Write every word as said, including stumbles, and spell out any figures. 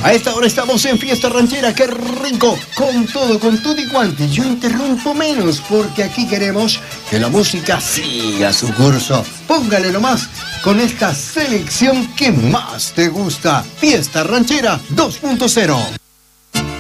A esta hora estamos en Fiesta Ranchera, qué rico, con todo, con todo y guante. Yo interrumpo menos porque aquí queremos que la música siga su curso. Póngale nomás con esta selección que más te gusta. Fiesta Ranchera dos punto cero.